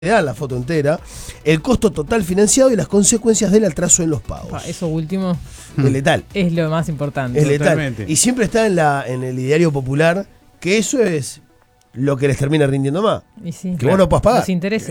da la foto entera, el costo total financiado y las consecuencias del atraso en los pagos. Eso último Es letal. es lo más importante. Es letal. Totalmente. Y siempre está en el ideario popular que eso es lo que les termina rindiendo más. Y sí, Que vos no puedas pagar. los intereses.